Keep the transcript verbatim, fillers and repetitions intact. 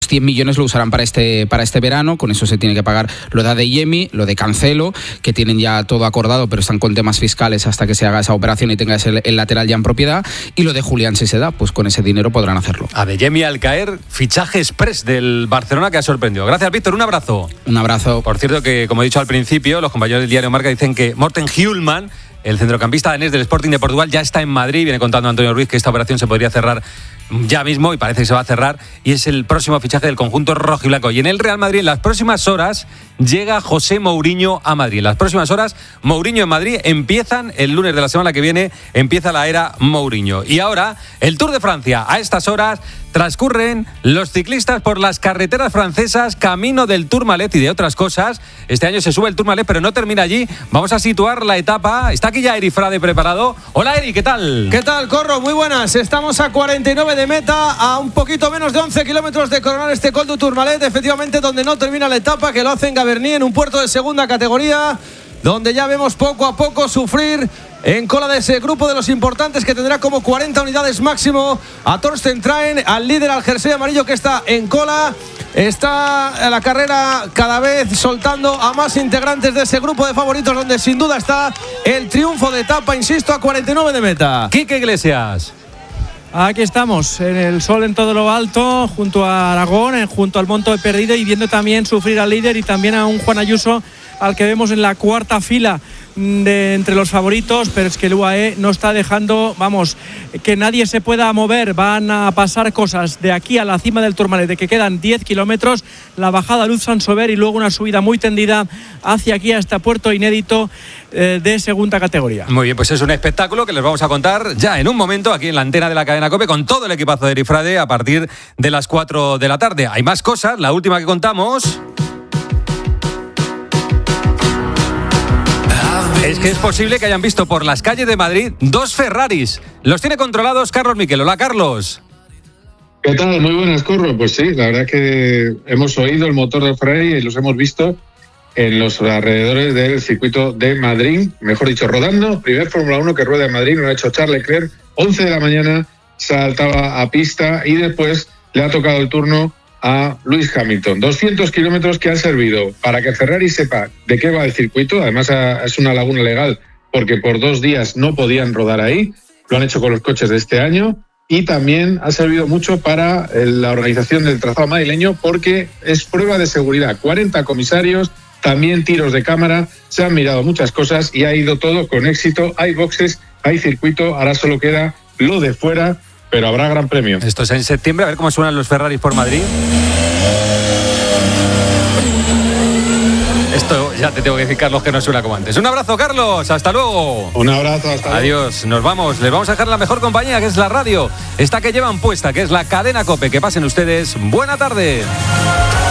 cien millones lo usarán para este, para este verano. Con eso se tiene que pagar lo de Adeyemi, lo de Cancelo, que tienen ya todo acordado, pero están con temas fiscales hasta que se haga esa operación y tenga ese, el lateral ya en propiedad. Y lo de Julián, si se da, pues con ese dinero podrán hacerlo. Adeyemi al caer, fichaje express del Barcelona que ha sorprendido. Gracias, Víctor, un abrazo. Un abrazo. Por cierto que, como he dicho al principio, los compañeros del diario Marca dicen que Morten Hjulman, el centrocampista danés del Sporting de Portugal, ya está en Madrid. Viene contando Antonio Ruiz que esta operación se podría cerrar ya mismo, y parece que se va a cerrar, y es el próximo fichaje del conjunto rojiblanco. Y en el Real Madrid, en las próximas horas, llega José Mourinho a Madrid. En las próximas horas, Mourinho en Madrid. Empiezan el lunes de la semana que viene, empieza la era Mourinho. Y ahora, el Tour de Francia. A estas horas transcurren los ciclistas por las carreteras francesas, camino del Tourmalet y de otras cosas. Este año se sube el Tourmalet, pero no termina allí. Vamos a situar la etapa. Está aquí ya Eri Frade preparado. Hola, Eri, ¿qué tal? ¿Qué tal, Corro? Muy buenas. Estamos a cuarenta y nueve de meta, a un poquito menos de once kilómetros de coronar este Col du Tourmalet, efectivamente donde no termina la etapa, que lo hace en Gaverny, en un puerto de segunda categoría, donde ya vemos poco a poco sufrir en cola de ese grupo de los importantes, que tendrá como cuarenta unidades máximo a Thorsten Traen, al líder, al jersey amarillo, que está en cola. Está la carrera cada vez soltando a más integrantes de ese grupo de favoritos, donde sin duda está el triunfo de etapa, insisto, a cuarenta y nueve de meta. Quique Iglesias. Aquí estamos, en el sol en todo lo alto, junto a Aragón, junto al Monto de Perdido, y viendo también sufrir al líder y también a un Juan Ayuso, al que vemos en la cuarta fila de entre los favoritos, pero es que el U A E no está dejando, vamos, que nadie se pueda mover. Van a pasar cosas de aquí a la cima del Tourmalet, de que quedan diez kilómetros, la bajada a Luz Saint-Sauveur y luego una subida muy tendida hacia aquí, hasta Puerto Inédito eh, de segunda categoría. Muy bien, pues es un espectáculo que les vamos a contar ya en un momento aquí en la antena de la cadena COPE con todo el equipazo de Eri Frade a partir de las cuatro de la tarde. Hay más cosas, la última que contamos es que es posible que hayan visto por las calles de Madrid dos Ferraris. Los tiene controlados Carlos Miquel. Hola, Carlos. ¿Qué tal? Muy buenas, Corro. Pues sí, la verdad que hemos oído el motor del Ferrari y los hemos visto en los alrededores del circuito de Madrid, mejor dicho, rodando. Primer Fórmula uno que rueda en Madrid, lo ha hecho Charles Leclerc. once de la mañana saltaba a pista y después le ha tocado el turno a Lewis Hamilton. doscientos kilómetros que han servido para que Ferrari sepa de qué va el circuito. Además, es una laguna legal porque por dos días no podían rodar ahí. Lo han hecho con los coches de este año. Y también ha servido mucho para la organización del trazado madrileño, porque es prueba de seguridad. cuarenta comisarios, también tiros de cámara, se han mirado muchas cosas y ha ido todo con éxito. Hay boxes, hay circuito, ahora solo queda lo de fuera, pero habrá gran premio. Esto es en septiembre, a ver cómo suenan los Ferraris por Madrid. Esto ya te tengo que decir, Carlos, que no suena como antes. Un abrazo, Carlos, hasta luego. Un abrazo, hasta luego. Adiós, nos vamos. Les vamos a dejar la mejor compañía, que es la radio, esta que llevan puesta, que es la cadena COPE. Que pasen ustedes buena tarde.